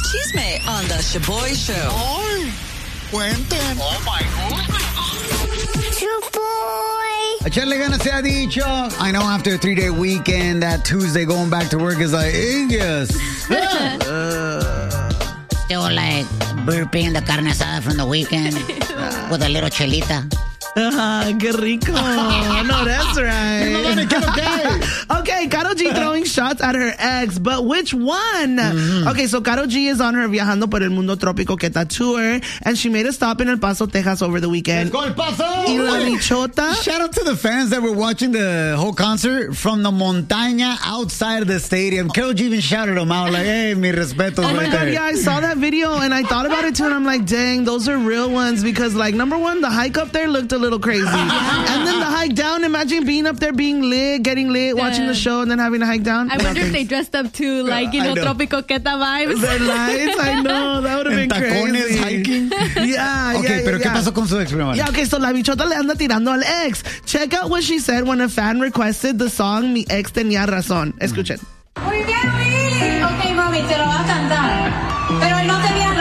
chisme on the Shaboy Show. ¡Ay! Cuenten. Oh, my God. Shaboy. Echarle ganas se ha dicho. I know after a 3-day weekend, that Tuesday going back to work is like, yes. Still like burping the carne asada from the weekend with a little chelita. Qué rico. No, that's right. Okay, Karol G throwing shots at her ex, but which one? Okay, so Karol G is on her Viajando por el Mundo Trópico Queta tour, and she made a stop in El Paso, Texas over the weekend. Let's go, El Paso! Y la bichota. Shout out to the fans that were watching the whole concert from the montaña outside of the stadium. Karol G even shouted them out like, hey, mi respetos. Oh my God, yeah, I saw that video, and I thought about it too, and I'm like, dang, those are real ones, because like, number one, the hike up there looked a little crazy. And then the hike down, imagine being up there being lit, getting lit, watching the show, and then having to hike down. I wonder if they dressed up too, like, Tropico Queta vibes. The lights, I know, that would have been crazy. Hiking. Yeah, okay, pero ¿qué pasó con su ex, prima? Yeah, okay, so la bichota le anda tirando al ex. Check out what she said when a fan requested the song Mi Ex Tenía Razón. Escuchen. ¿Por qué really? Ok, mami, te lo vas a cantar. Pero él no tenía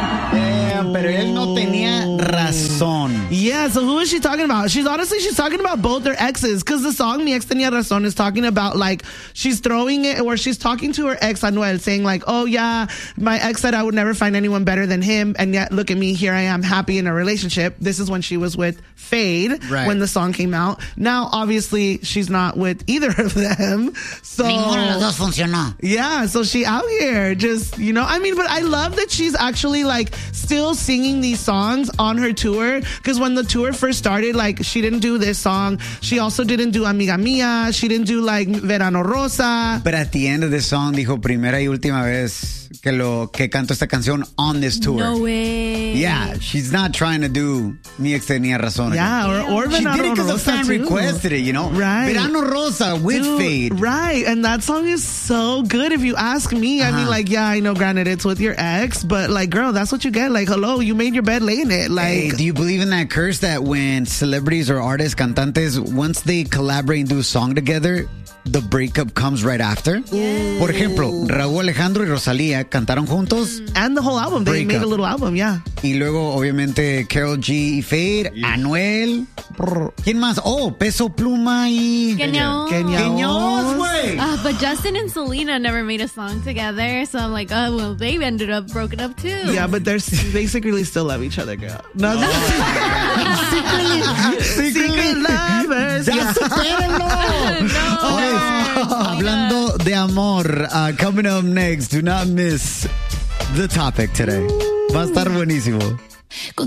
razón. Pero él no tenía razón. Yeah, so who is she talking about? She's talking about both their exes, because the song Mi Ex Tenía Razón is talking about, like, she's throwing it, or she's talking to her ex, Anuel, saying like, oh yeah, my ex said I would never find anyone better than him, and yet look at me, here I am happy in a relationship. This is when she was with Fade, when the song came out. Now, obviously, she's not with either of them. So Ninguno de los dos funcionó. yeah, so she out here just, you know, I mean, but I love that she's actually like still singing these songs on her tour, because when the tour first started, like, she didn't do this song. She also didn't do Amiga Mía. She didn't do like Verano Rosa. But at the end of the song dijo primera y última vez que canto esta canción on this tour. No way. Yeah, she's not trying to do Mi Ex Tenía Razón. Yeah, or she Verano did it because the Rosa fan too. requested it, you know? Right. Verano Rosa with Dude, Fade. Right, and that song is so good if you ask me. I mean, like, yeah, I know, granted, it's with your ex, but like, girl, that's what you get. Like, hello, you made your bed, lay in it. Like, hey, do you believe in that curse that when celebrities or artists, cantantes, once they collaborate and do a song together, the breakup comes right after? Yeah. Por ejemplo, Raúl Alejandro y Rosalía cantaron juntos. And the whole album. They made a little album, yeah. Y luego, obviamente, Karol G y Fade, Anuel. ¿Quién más? Oh, Peso Pluma y... Kenyaos, güey. But Justin and Selena never made a song together, so I'm like, oh, well, they ended up broken up too. Yeah, but they secretly still love each other, girl. No, secret lovers. Ya supérenlo. No. Hablando de amor, coming up next, do not miss the topic today. Va a estar buenísimo.